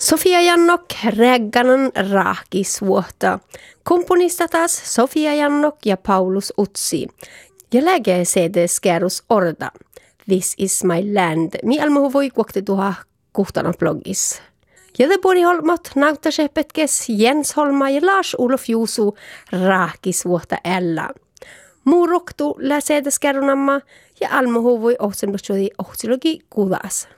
Sofia Jannok Rägganan raakisuota. Komponista taas Sofia Jannok ja Paulus Utsi. Ja lägesedes kerus orda. This is my land. Mi almuhuvui kuoktituha kuhtana blogis. Ja te bori holmot nauttasehpetkes Jens Holma ja Lars-Olof Juusu raakisuota ella. Muu roktu läsedes kerunamma ja almuhuvui ohtsenbostjodi ohtselogi kudas.